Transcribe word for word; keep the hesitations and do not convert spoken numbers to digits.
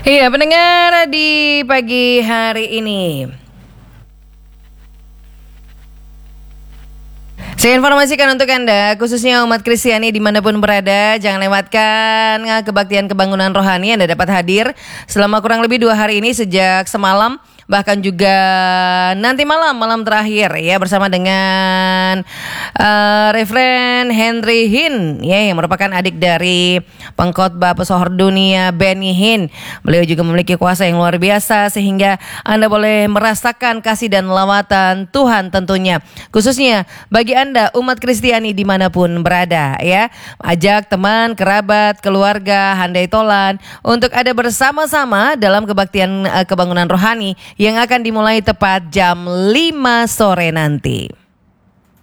Iya, pendengar di pagi hari ini, saya informasikan untuk Anda, khususnya umat Kristiani dimanapun berada, jangan lewatkan kebaktian kebangunan rohani. Anda dapat hadir selama kurang lebih dua hari ini sejak semalam, bahkan juga nanti malam, malam terakhir ya, bersama dengan uh, Reverend Henry Hinn ya, yang merupakan adik dari pengkhotbah pesohor dunia Benny Hinn. Beliau juga memiliki kuasa yang luar biasa sehingga Anda boleh merasakan kasih dan lawatan Tuhan tentunya, khususnya bagi Anda umat Kristiani dimanapun berada ya. Ajak teman, kerabat, keluarga, handai tolan untuk ada bersama-sama dalam kebaktian uh, kebangunan rohani yang akan dimulai tepat jam lima sore nanti.